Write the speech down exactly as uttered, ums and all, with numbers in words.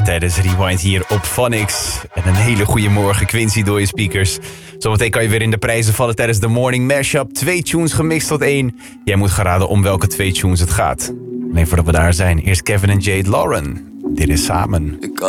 tijdens Rewind hier op Phonics. En een hele goede morgen, Quincy, door je speakers. Zometeen kan je weer in de prijzen vallen tijdens de Morning Mashup. Twee tunes gemixt tot één. Jij moet gaan raden om welke twee tunes het gaat. Alleen voordat we daar zijn, eerst Kevin en Jade Lauren. Dit is Samen.